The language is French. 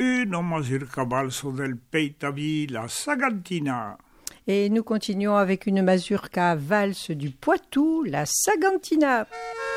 Una mazurka valso del Peitavi, la Sagantina. Et nous continuons avec une mazurka valse du Poitou, la Sagantina.